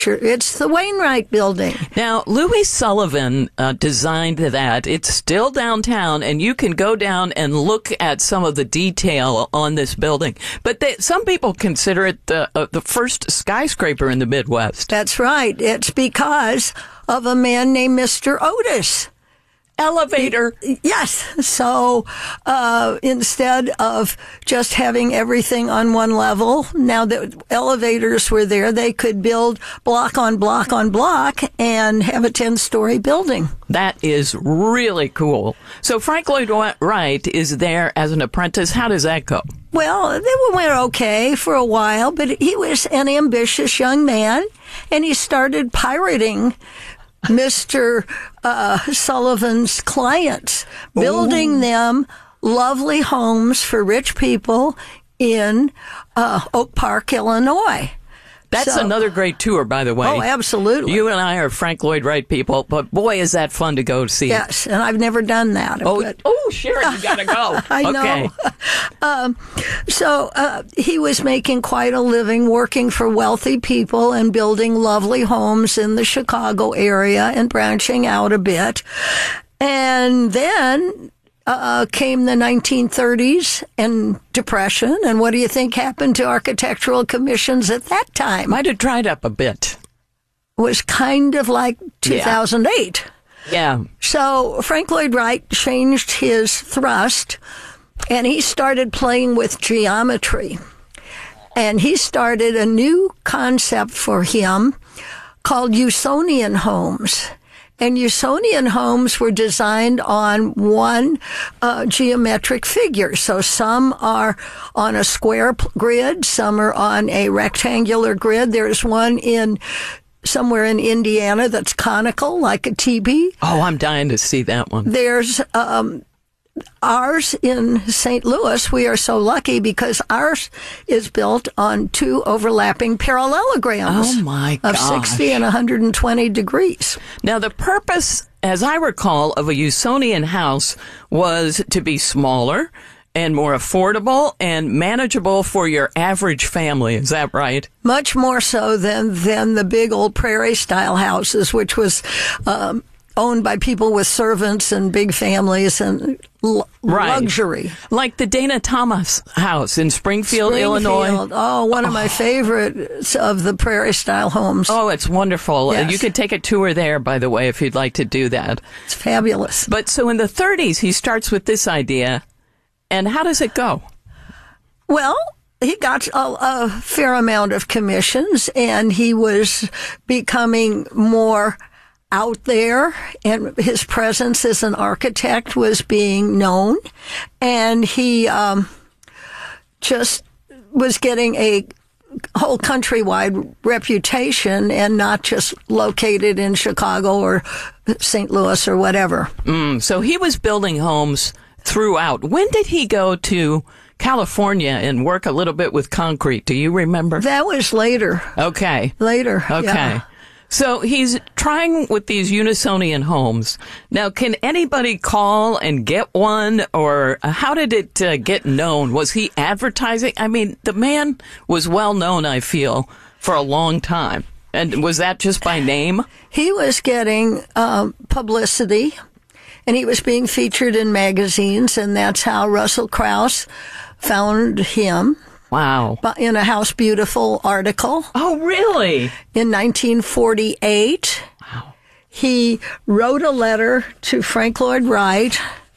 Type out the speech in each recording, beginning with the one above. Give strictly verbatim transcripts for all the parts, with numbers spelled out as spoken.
It's the Wainwright Building. Now, Louis Sullivan uh, designed that. It's still downtown, and you can go down and look at some of the detail on this building. But they, some people consider it the, uh, the first skyscraper in the Midwest. That's right. It's because of a man named Mister Otis. Elevator. Yes. So uh, instead of just having everything on one level, now that elevators were there, they could build block on block on block and have a ten-story building. That is really cool. So Frank Lloyd Wright is there as an apprentice. How does that go? Well, they went okay for a while, but he was an ambitious young man, and he started pirating Mister Uh, Sullivan's clients, building Ooh. them lovely homes for rich people in uh, Oak Park, Illinois. That's so, another great tour, by the way. Oh, absolutely. You and I are Frank Lloyd Wright people, but boy, is that fun to go see. Yes, and I've never done that. Oh, but, oh Sharon, you got to go. I okay. know. um, so uh, he was making quite a living working for wealthy people and building lovely homes in the Chicago area and branching out a bit. And then Uh, came the nineteen thirties and Depression, and what do you think happened to architectural commissions at that time? Might have dried up a bit. It was kind of like two thousand eight. Yeah. So Frank Lloyd Wright changed his thrust, and he started playing with geometry. And he started a new concept for him called Usonian homes. And Usonian homes were designed on one uh, geometric figure. So some are on a square p- grid, some are on a rectangular grid. There's one in somewhere in Indiana that's conical, like a T-B. Oh, I'm dying to see that one. There's um, ours in Saint Louis. We are so lucky because ours is built on two overlapping parallelograms oh my of gosh. sixty and one hundred twenty degrees. Now, the purpose, as I recall, of a Usonian house was to be smaller and more affordable and manageable for your average family. Is that right? Much more so than, than the big old prairie-style houses, which was um, owned by people with servants and big families and l- right. luxury. Like the Dana Thomas house in Springfield, Springfield, Illinois. Oh, one of my oh. favorites of the prairie-style homes. Oh, it's wonderful. Yes. You could take a tour there, by the way, if you'd like to do that. It's fabulous. But so in the thirties, he starts with this idea. And how does it go? Well, he got a, a fair amount of commissions, and he was becoming more out there, and his presence as an architect was being known, and he um, just was getting a whole countrywide reputation and not just located in Chicago or Saint Louis or whatever. Mm, so he was building homes throughout. When did he go to California and work a little bit with concrete? Do you remember? That was later. Okay. Later. Okay. Yeah. So he's trying with these Unisonian homes. Now, can anybody call and get one, or how did it uh, get known? Was he advertising? I mean, the man was well known, I feel, for a long time. And was that just by name? He was getting um, publicity, and he was being featured in magazines, and that's how Russell Crouse found him. Wow. In a House Beautiful article. Oh, really? In nineteen forty-eight. Wow. He wrote a letter to Frank Lloyd Wright,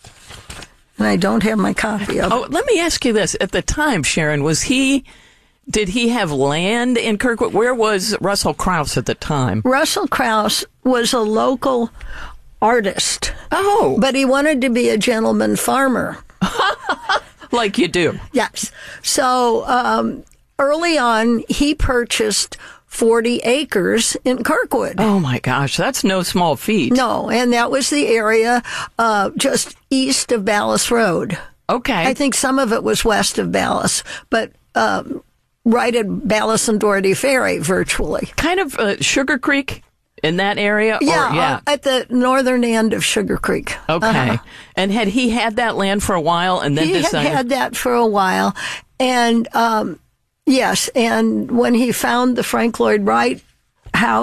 and I don't have my copy of it. Oh, let me ask you this. At the time, Sharon, was he, did he have land in Kirkwood? Where was Russell Crouse at the time? Russell Crouse was a local artist. Oh. But he wanted to be a gentleman farmer. Like you do. Yes. So um, early on, he purchased forty acres in Kirkwood. Oh, my gosh. That's no small feat. No, and that was the area uh, just east of Ballas Road. Okay. I think some of it was west of Ballas, but um, right at Ballas and Doherty Ferry, virtually. Kind of uh, Sugar Creek? In that area? Yeah, or, yeah. Uh, at the northern end of Sugar Creek. Okay. Uh-huh. And had he had that land for a while and then he decided? He had had that for a while. And, um, yes, and when he found the Frank Lloyd Wright how